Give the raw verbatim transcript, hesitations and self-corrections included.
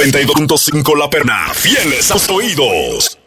noventa y dos punto cinco La Perna, fieles a sus oídos.